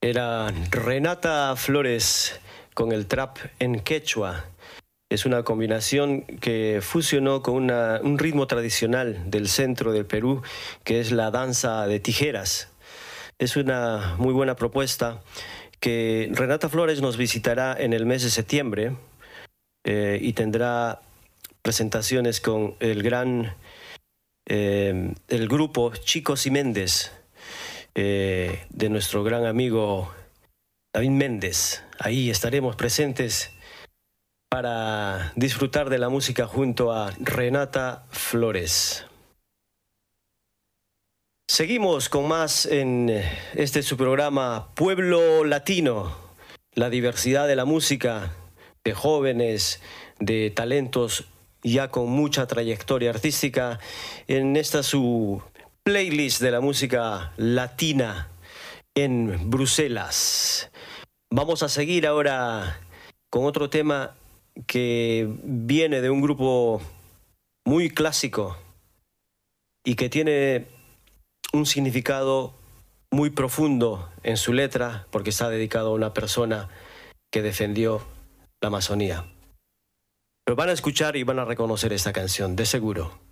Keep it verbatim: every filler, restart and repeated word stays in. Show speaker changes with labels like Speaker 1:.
Speaker 1: Era Renata Flores con el trap en quechua. Es una combinación que fusionó con una, un ritmo tradicional del centro del Perú, que es la danza de tijeras. Es una muy buena propuesta que Renata Flores nos visitará en el mes de septiembre eh, y tendrá presentaciones con el gran eh, el grupo Chicos y Méndez, eh, de nuestro gran amigo David Méndez. Ahí estaremos presentes para disfrutar de la música junto a Renata Flores. Seguimos con más en este su programa Pueblo Latino, la diversidad de la música, de jóvenes, de talentos ya con mucha trayectoria artística, en esta su playlist de la música latina en Bruselas. Vamos a seguir ahora con otro tema que viene de un grupo muy clásico y que tiene un significado muy profundo en su letra, porque está dedicado a una persona que defendió la Amazonía. Lo van a escuchar y van a reconocer esta canción, de seguro.